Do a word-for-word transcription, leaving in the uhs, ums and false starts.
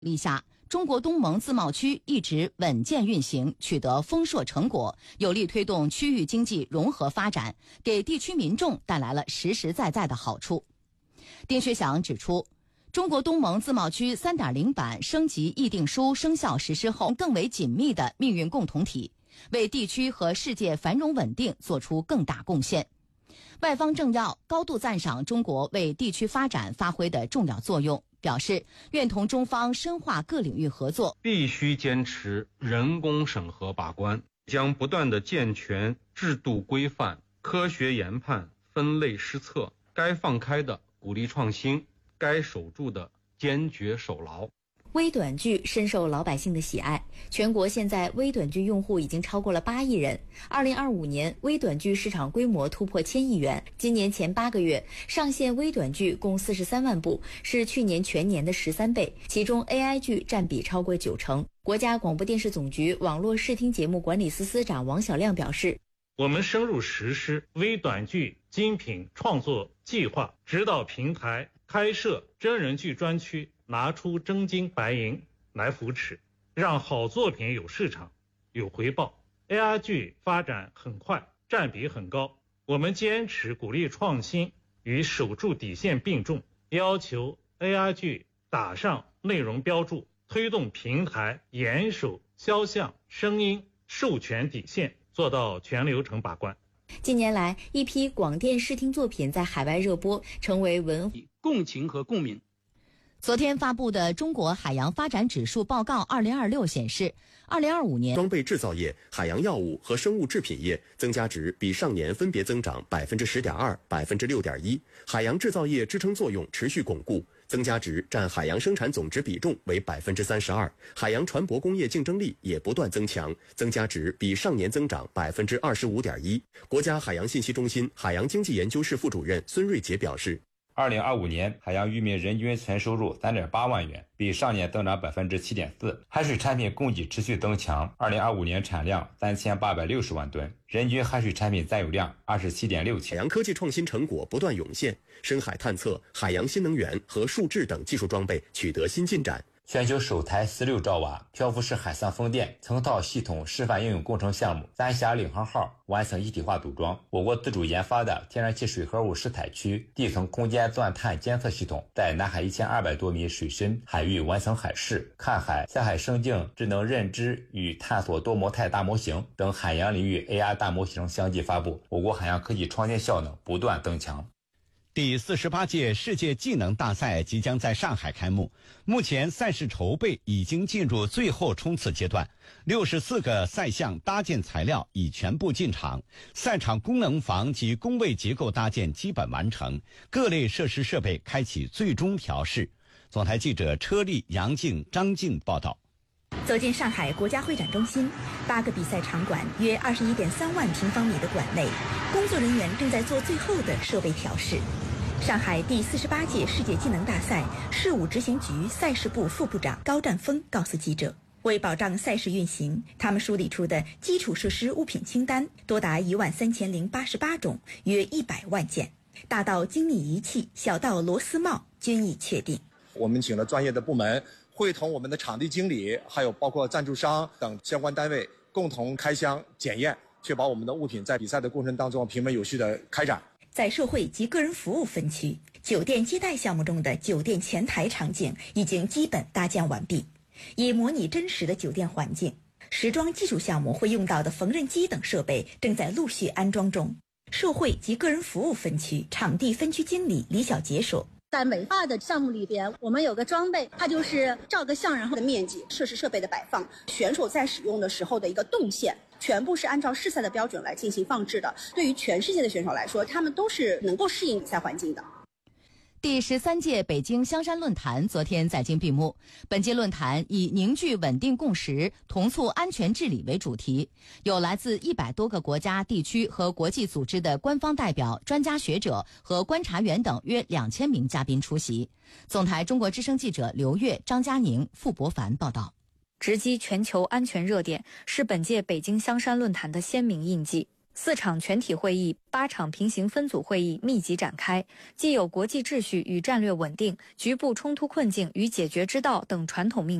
立下，中国东盟自贸区一直稳健运行，取得丰硕成果，有力推动区域经济融合发展，给地区民众带来了实实在在的好处。丁薛祥指出，中国东盟自贸区 三点零 版升级议定书生效实施后，更为紧密的命运共同体，为地区和世界繁荣稳定做出更大贡献。外方政要高度赞赏中国为地区发展发挥的重要作用，表示愿同中方深化各领域合作， 必须坚持人工审核把关，将不断地健全制度规范、科学研判、分类施策，该放开的鼓励创新，该守住的坚决守牢。 微短剧深受老百姓的喜爱，全国现在微短剧用户已经超过了八亿人。二零二五年，微短剧市场规模突破千亿元。今年前八个月上线微短剧共四十三万部，是去年全年的十三倍，其中 A I 剧占比超过九成。国家广播电视总局网络视听节目管理司司长王晓亮表示， 我们深入实施微短剧精品创作计划，指导平台开设真人剧专区，拿出真金白银来扶持，让好作品有市场、有回报。A I 剧发展很快，占比很高，我们坚持鼓励创新与守住底线并重，要求 A I 剧打上内容标注，推动平台严守肖像、声音授权底线，做到全流程把关。 近年来，一批广电视听作品在海外热播，成为文共情和共鸣。 昨天发布的《中国海洋发展指数报告二零二六》显示，二零二五年装备制造业、海洋药物和生物制品业增加值比上年分别增长百分之十点二、百分之六点一，海洋制造业支撑作用持续巩固，增加值占海洋生产总值比重为百分之三十二，海洋船舶工业竞争力也不断增强，增加值比上年增长百分之二十五点一。国家海洋信息中心海洋经济研究室副主任孙瑞杰表示， 二零二五年海洋渔民人均纯收入 三点八万元，比上年增长 百分之七点四， 海水产品供给持续增强。二零二五年产量三千八百六十万吨，人均海水产品占有量 二十七点六千。 海洋科技创新成果不断涌现，深海探测、海洋新能源和数智等技术装备取得新进展。 全球首台十六兆瓦漂浮式海上风电成套系统示范应用工程项目三峡领航号完成一体化组装。我国自主研发的天然气水合物试采区地层空间钻探监测系统，在南海一千二百多米水深海域完成海试、看海、下海生境智能认知与探索多模态大模型等海洋领域 A R 大模型相继发布，我国海洋科技创新效能不断增强。 第四十八届世界技能大赛即将在上海开幕，目前赛事筹备已经进入最后冲刺阶段，六十四个赛项搭建材料已全部进场，赛场功能房及工位结构搭建基本完成，各类设施设备开启最终调试。总台记者车丽、杨静、张静报道。 走进上海国家会展中心，八个比赛场馆约二十一点三万平方米的馆内，工作人员正在做最后的设备调试。上海第四十八届世界技能大赛事务执行局赛事部副部长高占峰告诉记者，为保障赛事运行，他们梳理出的基础设施物品清单多达一万三千零八十八种，约一百万件，大到精密仪器，小到螺丝帽，均已确定。 我们请了专业的部门，会同我们的场地经理，还有包括赞助商等相关单位共同开箱检验，确保我们的物品在比赛的过程当中平稳有序的开展。 在社会及个人服务分区，酒店接待项目中的酒店前台场景已经基本搭建完毕，以模拟真实的酒店环境。时装技术项目会用到的缝纫机等设备正在陆续安装中。社会及个人服务分区场地分区经理李小杰说， 在美化的项目里边，我们有个装备，它就是照个相，然后的面积、设施设备的摆放，选手在使用的时候的一个动线，全部是按照试赛的标准来进行放置的。对于全世界的选手来说，他们都是能够适应比赛环境的。 第十三届北京香山论坛昨天在京闭幕。本届论坛以凝聚稳定共识、同促安全治理为主题，有来自一百多个国家、地区和国际组织的官方代表、专家学者和观察员等约两千名嘉宾出席。总台中国之声记者刘越、张佳宁、傅博凡报道。 直击全球安全热点是本届北京香山论坛的鲜明印记。 四场全体会议、八场平行分组会议密集展开，既有国际秩序与战略稳定、局部冲突困境与解决之道等传统命